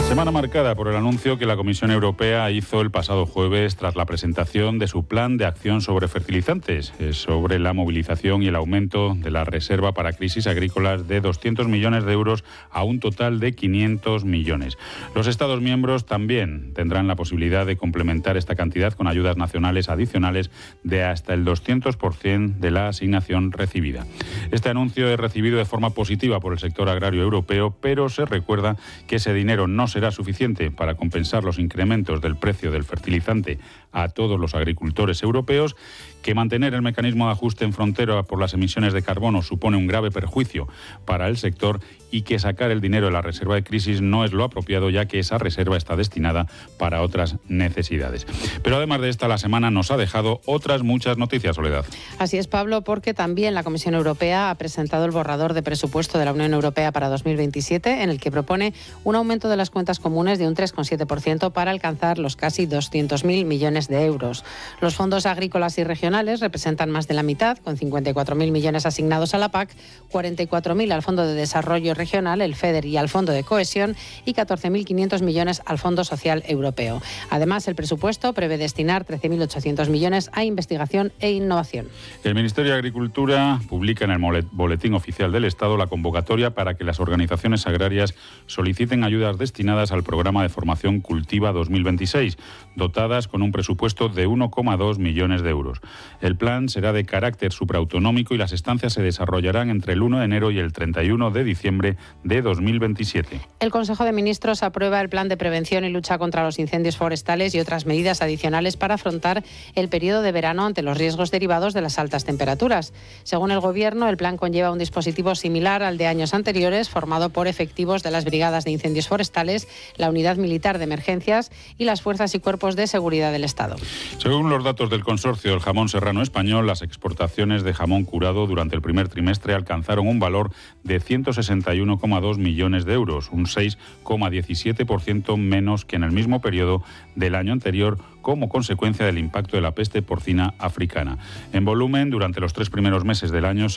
Semana marcada por el anuncio que la Comisión Europea hizo el pasado jueves tras la presentación de su plan de acción sobre fertilizantes, sobre la movilización y el aumento de la reserva para crisis agrícolas de 200 millones de euros a un total de 500 millones. Los Estados miembros también tendrán la posibilidad de complementar esta cantidad con ayudas nacionales adicionales de hasta el 200% de la asignación recibida. Este anuncio es recibido de forma positiva por el sector agrario europeo, pero se recuerda que ese dinero no será suficiente para compensar los incrementos del precio del fertilizante a todos los agricultores europeos, que mantener el mecanismo de ajuste en frontera por las emisiones de carbono supone un grave perjuicio para el sector y que sacar el dinero de la reserva de crisis no es lo apropiado, ya que esa reserva está destinada para otras necesidades. Pero además de esta, la semana nos ha dejado otras muchas noticias, Soledad. Así es, Pablo, porque también la Comisión Europea ha presentado el borrador de presupuesto de la Unión Europea para 2027, en el que propone un aumento de las cuentas comunes de un 3,7% para alcanzar los casi 200.000 millones de euros. Los fondos agrícolas y regionales representan más de la mitad, con 54.000 millones asignados a la PAC, 44.000 al Fondo de Desarrollo Regional, el FEDER, y al Fondo de Cohesión, y 14.500 millones al Fondo Social Europeo. Además, el presupuesto prevé destinar 13.800 millones a investigación e innovación. El Ministerio de Agricultura publica en el Boletín Oficial del Estado la convocatoria para que las organizaciones agrarias soliciten ayudas destinadas al programa de formación Cultiva 2026, dotadas con un presupuesto de 1,2 millones de euros. El plan será de carácter supraautonómico y las estancias se desarrollarán entre el 1 de enero y el 31 de diciembre de 2027. El Consejo de Ministros aprueba el plan de prevención y lucha contra los incendios forestales y otras medidas adicionales para afrontar el periodo de verano ante los riesgos derivados de las altas temperaturas. Según el Gobierno, el plan conlleva un dispositivo similar al de años anteriores, formado por efectivos de las brigadas de incendios forestales, la Unidad Militar de Emergencias y las fuerzas y cuerpos de seguridad del Estado. Según los datos del Consorcio del Jamón Serrano Español, las exportaciones de jamón curado durante el primer trimestre alcanzaron un valor de 161,2 millones de euros, un 6,17% menos que en el mismo periodo del año anterior, como consecuencia del impacto de la peste porcina africana. En volumen, durante los 3 primeros meses del año